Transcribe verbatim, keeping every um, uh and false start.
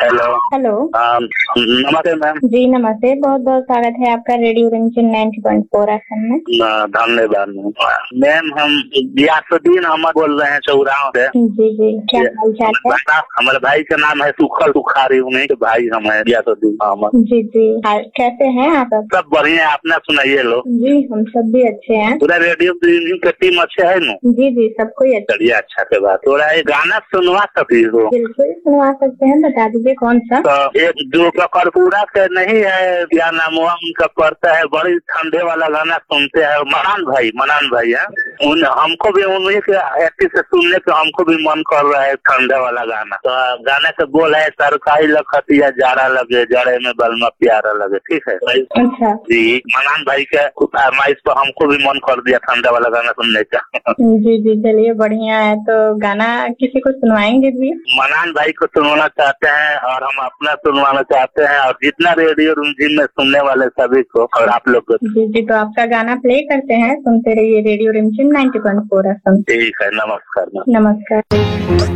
Hello hello. अम, नमस्ते ma'am. जी नमस्ते, बहुत बहुत स्वागत है आपका रेडियो रिमझिम नाइन्टी पॉइंट फोर एफएम में। न- धन्यवाद मैम। मैम हम गियासुद्दीन अहमद बोल रहे हैं चौराव से। जी जी, क्या ये हाल चाल है? हमारे हमारे भाई का नाम है सुखल सुखारी, उन्हीं के भाई हम है गियासुद्दीन अहमद। जी जी, हाल- कैसे हैं आप सब? सब बढ़िया, अपना सुनाइए लो। जी हम सब भी अच्छे हैं। पूरा रेडियो रिमझिम का टीम अच्छे है ना? जी जी, सब कोई अच्छा। चलिए, अच्छा के बात। थोड़ा ये गाना सुनवा सकती हो? बिल्कुल सुनवा सकते हैं, बता दीजिए कौन सा। तो एक जो ककरपुरा के नहीं है, क्या नाम हुआ उनका पड़ता है, बड़ी ठंडे वाला गाना सुनते हैं, मनान भाई मनान भाई है उन हमको भी उन्हीं के ऐसी से सुनने के हमको भी मन कर रहा है ठंडा वाला गाना। तो गाने के बोल है, सरकारी लखतिया जाड़ा लगे, जड़े में बलमा प्यारा लगे। ठीक है भाई? अच्छा जी, मनान भाई के फरमाइश पर हमको भी मन कर दिया ठंडा वाला गाना सुनने का। जी जी, चलिए बढ़िया है। तो गाना किसी को सुनवाएंगे भी? मनान भाई को सुनवाना चाहते हैं और हम अपना सुनवाना चाहते हैं, और जितना रेडियो रिमझिम में सुनने वाले सभी को और आप लोग को। जी जी, तो आपका गाना प्ले करते हैं, सुनते रहिए रेडियो रिमझिम नाइन्टी पॉइंट फोर एफएम। ठीक है, नमस्कार। नमस्कार।